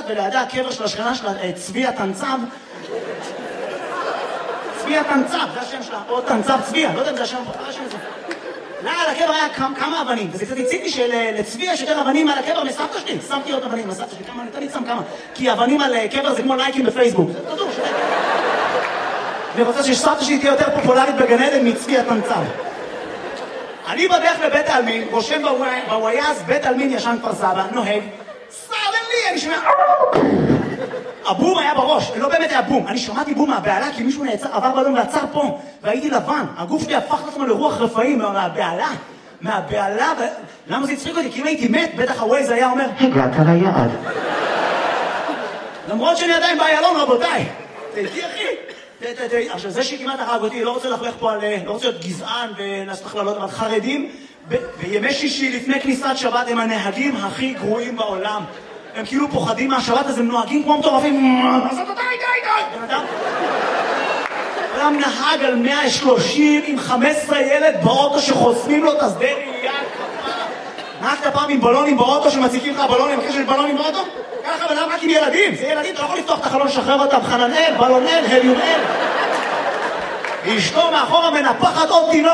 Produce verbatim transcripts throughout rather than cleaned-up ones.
ולידה הקבר של השכנה שלה, צבי התנצב. צבי התנצב, זה השם שלה, או תנצב צבי, לא יודע אם זה השם, מה השם הזה? לא, על הקבר היה כמה אבנים, וזה קצת הציג לי שלצבי יש יותר אבנים על הקבר מסבתא שלי, שמתי עוד אבנים לסבתא שלי, כמה, אני תמיד שם כמה, כי אבנים על קבר זה כמו לייקים בפייסבוק, זה תדעו, שלי. אני רוצה שסבתא שלי תהיה יותר פופולרית בגן עדן מצבי התנצב. אני בדרך לבית העלמין, רושם בוויאז, בית העלמין ישן כפר סבא, נוהג, סללי, אני שומע... הבום היה בראש, לא באמת היה בום, אני שמעתי בום מהבעלה כי מישהו נעצר, עבר בלום ועצר פה, והייתי לבן, הגוף שלי הפך לעצמו לרוח רפאים מהבעלה, מהבעלה, ו... למה זה הצחיק אותי? כי אם הייתי מת, בטח הווייז היה אומר, הגעת ליעד. למרות שאני עדיין באיילון, רבותיי. תהייתי אחי. עכשיו זה שכמעט הרג אותי, לא רוצה לחלך פה על, לא רוצה להיות גזען ולעשות הכללות, אבל חרדים, בימי שישי לפני כניסת שבת הם הנהגים הכי גרועים בעולם. הם כאילו פוחדים מהשבת, אז הם נוהגים כמו מטורפים. אז אתה די, די, די. אדם נהג על מאה ושלושים עם חמישה עשר ילד באוטו שחוסמים לו את השדה ראייה כפה. נהגת פעם עם בלונים באוטו שמציקים לך בלונים, אחרי שיש בלונים באוטו? ככה בלם רק עם ילדים. זה ילדים, אתה לא יכול לפתוח את החלון, לשחרר אותם. חננאל, בלונאל, הליונאל. אשתו מאחורה מנפחת עוד תינוק.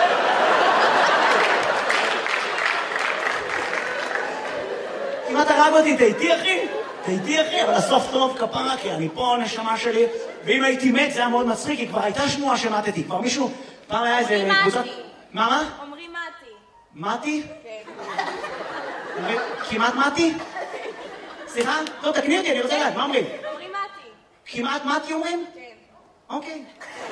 כמעט הרג אותי, תהייתי אחי? תהייתי אחי, אבל הסוף טוב כפרה, כי אני פה נשמה שלי, ואם הייתי מת זה היה מאוד מצחיק, כי כבר הייתה שמועה שמתתי, כבר מישהו, פעם היה איזה קבוצת... מה, מה? אומרים מתי. מתי? כן. כמעט מתי? סליחה? לא, תקני אותי, אני רוצה לדעת, מה אומרים? אומרים מתי. כמעט מתי אומרים? כן. אוקיי.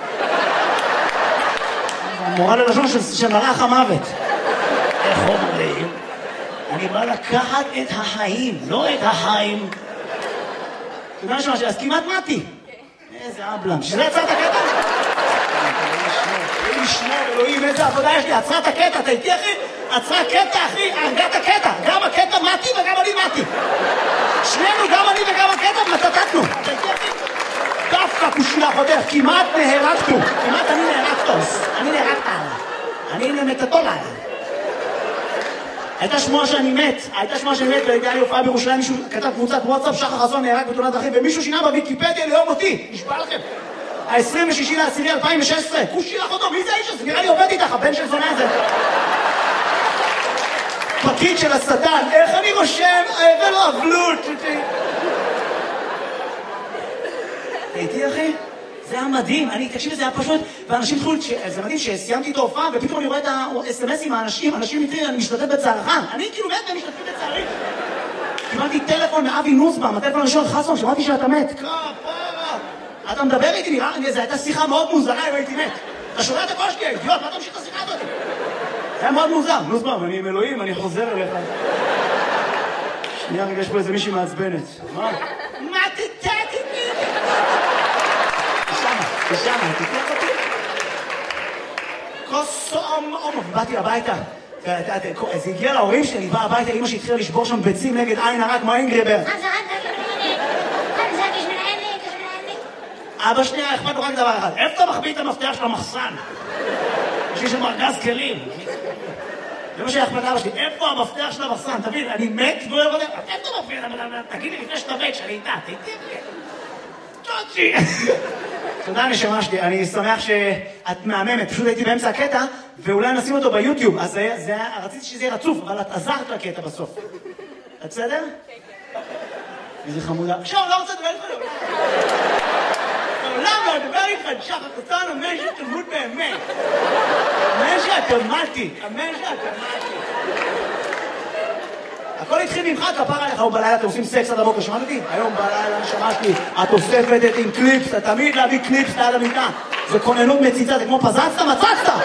המורה ללשון של מלאך המוות. איך אומרים? אני בא לקחת את החיים, לא את החיים. אתה יודע משהו, אז כמעט מתי. איזה אבלם. שזה יצר את הקטע? אלוהים ישמור, אלוהים, איזה עבודה יש לי. עצרה את הקטע, אתה איתי אחי? עצרה קטע אחי, הרגת הקטע. גם הקטע מתי וגם אני מתי. שנינו, גם אני וגם הקטע, מתתתנו. אתה איתי אחי? דווקא כושילה חודך, כמעט נהרגתו. כמעט אני נהרגתוס. אני נהרגת עליו. אני נמתתו עליו. הייתה שמועה שאני מת, הייתה שמועה שאני מת, והייתה לי הופעה בירושלים, מישהו כתב קבוצת וואטסאפ, שחר חסון נהרג בתאונת דרכים, ומישהו שינה בוויקיפדיה ליום אותי, נשבע לכם. ה-עשרים ושישי לעשירי אלפיים ושש עשרה, כושי לך אותו, מי זה האיש הזה? נראה לי עובד איתך, הבן של זונה הזה. פקיד של השטן, איך אני רושם? ולא אבלות. הייתי אחי? זה היה מדהים, אני, תקשיב, זה היה פשוט, ואנשים התחילו, זה מדהים שסיימתי את ההופעה, ופתאום אני רואה את ה-אס אם אס עם האנשים, אנשים מתחילים, אני משתתף בצערך, אני כאילו מת והם משתתפים בצערי. קיבלתי טלפון מאבי נוסבאום, הטלפון הראשון, חסון, שמעתי שאתה מת. כפרה, אתה מדבר איתי, נראה, זו הייתה שיחה מאוד מוזרה אם הייתי מת. אתה שומע את הקול שלי, אידיוט, מה אתה ממשיך את השיחה הזאת? זה היה מאוד מוזר, נוסבאום, אני עם אלוהים, אני חוזר אליך. שנייה, רגע, יש פה איזה מישהי מעצבנת. מה? מה תתתי? תשמע, תתלך אותי. כוס אומ אומ, באתי הביתה. זה הגיע להורים שלי, אני בא הביתה, אמא שהתחילה לשבור שם ביצים נגד עין הרק, כמו אינגרבר. אבא שנייה, אכפת לו רק דבר אחד. איפה אתה מחביא את המפתח של המחסן? יש לי שם ארגז כלים. זה מה שאכפת אבא שלי, איפה המפתח של המחסן? תבין, אני מת ולא יודע, איפה אתה מפתח? תגיד לי לפני שאתה מת, שאני איתה, תהייתי צ'וצ'י. תודה נשמה שלי, אני שמח שאת מהממת, פשוט הייתי באמצע הקטע, ואולי נשים אותו ביוטיוב, אז רציתי שזה יהיה רצוף, אבל את עזרת לקטע בסוף. את בסדר? כן. איזה חמודה. עכשיו, לא רוצה לדבר איתך. לעולם לא לדבר איתך, שחר קצן, אמן שתלמוד באמת. אמן שאת תלמדתי, אמן שאת תלמדתי. הכל התחיל ממך, כפר עליך, היום בלילה אתם עושים סקס עד הבוקר, שמעת אותי? היום בלילה נשמה שלי, את אוספת את עם קליפס, אתה תמיד להביא קליפס ליד המיטה. זה כוננות מציצה, זה כמו פזצת, מצצת!